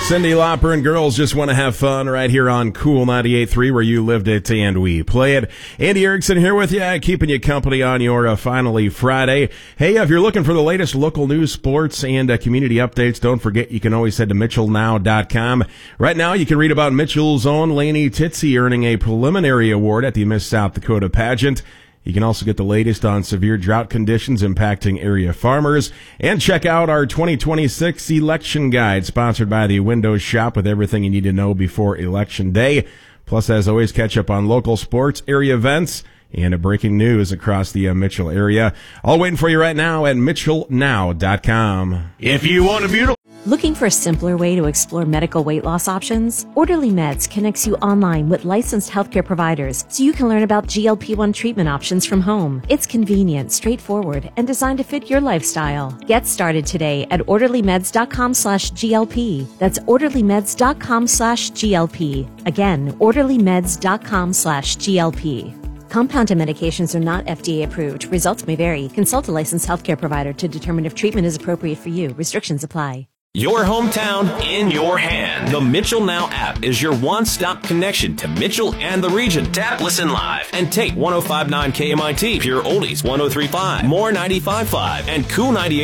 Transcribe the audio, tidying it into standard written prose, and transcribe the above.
Cyndi Lauper and Girls Just Want to Have Fun right here on Cool 98.3, where you lived it and we play it. Andy Erickson here with you, keeping you company on your finally Friday. Hey, if you're looking for the latest local news, sports, and community updates, don't forget you can always head to MitchellNow.com. Right now, you can read about Mitchell's own Lainey Titsey earning a preliminary award at the Miss South Dakota pageant. You can also get the latest on severe drought conditions impacting area farmers, and check out our 2026 election guide sponsored by the Windows Shop with everything you need to know before Election Day. Plus, as always, catch up on local sports, area events, and breaking news across the Mitchell area. All waiting for you right now at MitchellNow.com. If you want a beautiful... Looking for a simpler way to explore medical weight loss options? Orderly Meds connects you online with licensed healthcare providers so you can learn about GLP-1 treatment options from home. It's convenient, straightforward, and designed to fit your lifestyle. Get started today at orderlymeds.com/GLP. That's orderlymeds.com/GLP. Again, orderlymeds.com/GLP. Compounded medications are not FDA approved. Results may vary. Consult a licensed healthcare provider to determine if treatment is appropriate for you. Restrictions apply. Your hometown in your hand. The Mitchell Now app is your one-stop connection to Mitchell and the region. Tap, listen live, and take 105.9 KMIT, Pure Oldies 103.5, More 95.5, and Cool 98.